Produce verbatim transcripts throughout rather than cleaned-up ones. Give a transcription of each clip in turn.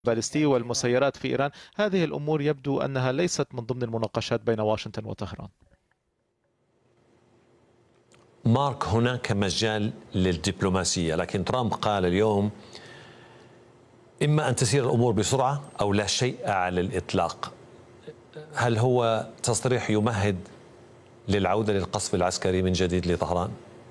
البالستية والمسيرات في إيران. هذه الأمور يبدو أنها ليست من ضمن المناقشات بين واشنطن وطهران. مارك، هناك مجال للدبلوماسية، لكن ترامب قال اليوم إما أن تسير الأمور بسرعة أو لا شيء على الإطلاق. هل هو تصريح يمهد للعودة للقصف العسكري من جديد لطهران؟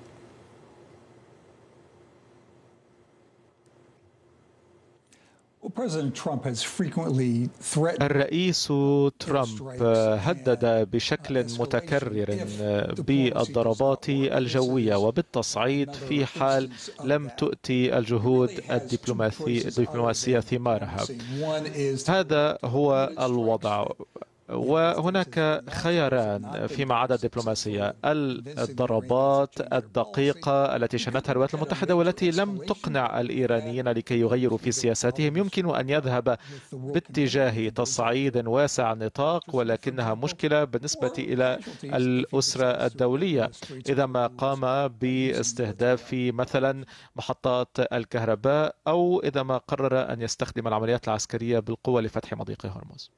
الرئيس ترامب هدد بشكل متكرر بالضربات الجوية وبالتصعيد في حال لم تؤتي الجهود الدبلوماسية ثمارها. هذا هو الوضع، وهناك خياران فيما عدا الدبلوماسية: الضربات الدقيقة التي شنتها الولايات المتحدة والتي لم تقنع الإيرانيين لكي يغيروا في سياساتهم. يمكن أن يذهب باتجاه تصعيد واسع النطاق، ولكنها مشكلة بالنسبة إلى الأسرة الدولية إذا ما قام باستهداف مثلا محطات الكهرباء أو إذا ما قرر أن يستخدم العمليات العسكرية بالقوة لفتح مضيق هرمز.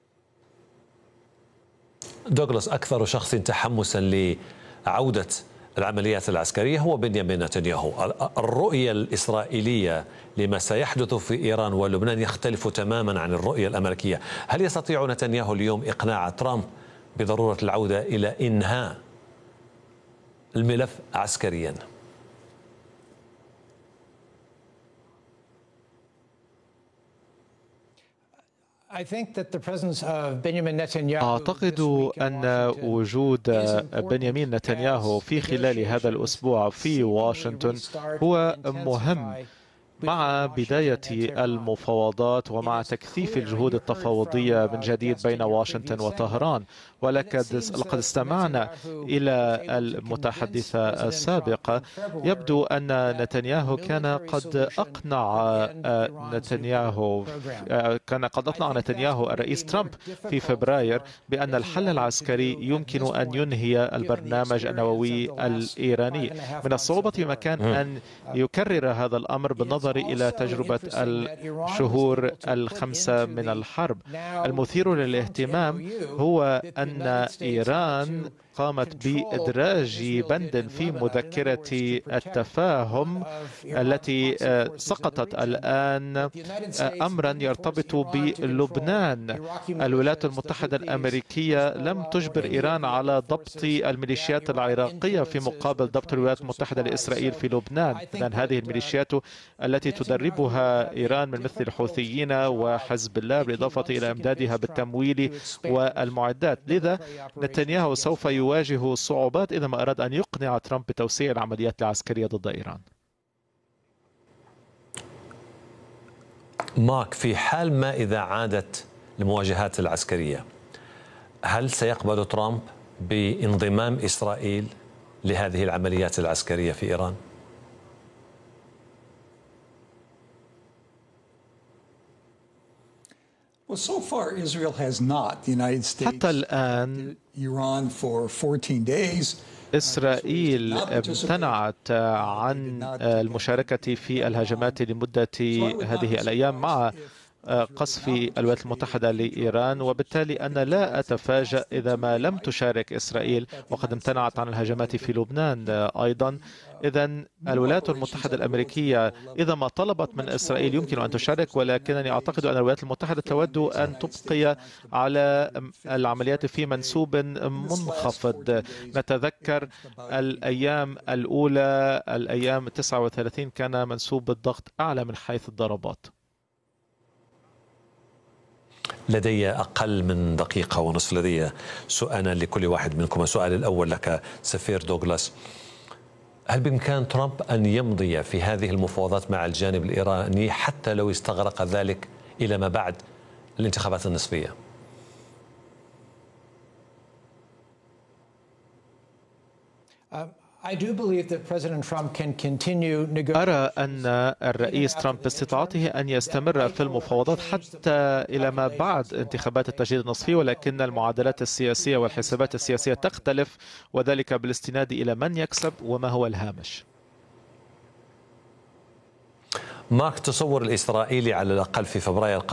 دوغلاس، أكثر شخص تحمسا لعودة العمليات العسكرية هو بنيامين نتنياهو. الرؤية الإسرائيلية لما سيحدث في إيران ولبنان يختلف تماما عن الرؤية الأمريكية. هل يستطيع نتنياهو اليوم إقناع ترامب بضرورة العودة إلى إنهاء الملف عسكريا؟ أعتقد أن وجود بنيامين نتنياهو في خلال هذا الأسبوع في واشنطن هو مهم مع بداية المفاوضات ومع تكثيف الجهود التفاوضية من جديد بين واشنطن وطهران. ولقد لقد استمعنا إلى المتحدثة السابقة. يبدو أن نتنياهو كان قد أقنع نتنياهو كان قد أقنع نتنياهو الرئيس ترامب في فبراير بأن الحل العسكري يمكن أن ينهي البرنامج النووي الإيراني. من الصعوبة بمكان أن يكرر هذا الأمر بالنظر إلى تجربة الشهور الخمسة من الحرب. المثير للاهتمام هو أن إيران قامت بإدراج بند في مذكرة التفاهم التي سقطت الآن أمرا يرتبط بلبنان. الولايات المتحدة الأمريكية لم تجبر إيران على ضبط الميليشيات العراقية في مقابل ضبط الولايات المتحدة لإسرائيل في لبنان. لأن هذه الميليشيات التي تدربها إيران من مثل الحوثيين وحزب الله، بالإضافة إلى إمدادها بالتمويل والمعدات. لذا نتنياهو سوف يواجه صعوبات إذا ما أراد أن يقنع ترامب بتوسيع العمليات العسكرية ضد إيران. مارك، في حال ما إذا عادت المواجهات العسكرية، هل سيقبل ترامب بانضمام إسرائيل لهذه العمليات العسكرية في إيران؟ حتى الآن إسرائيل امتنعت عن المشاركة في الهجمات لمدة هذه الأيام مع قصف الولايات المتحدة لإيران، وبالتالي أنا لا أتفاجأ إذا ما لم تشارك إسرائيل، وقد امتنعت عن الهجمات في لبنان أيضا. إذن الولايات المتحدة الأمريكية إذا ما طلبت من إسرائيل يمكن أن تشارك، ولكنني أعتقد أن الولايات المتحدة تود أن تبقي على العمليات في منسوب منخفض. نتذكر الأيام الأولى، الأيام تسعة وثلاثين، كان منسوب الضغط أعلى من حيث الضربات. لدي أقل من دقيقة ونصف. لدي سؤال لكل واحد منكم. السؤال الأول لك سفير دوغلاس: هل بإمكان ترامب أن يمضي في هذه المفاوضات مع الجانب الإيراني حتى لو استغرق ذلك إلى ما بعد الانتخابات النصفية؟ أرى أن الرئيس ترامب باستطاعته أن يستمر في المفاوضات حتى إلى ما بعد انتخابات التجديد النصفي، ولكن المعادلات السياسية والحسابات السياسية تختلف، وذلك بالاستناد إلى من يكسب وما هو الهامش. مارك، تصور الإسرائيلي على الأقل في فبراير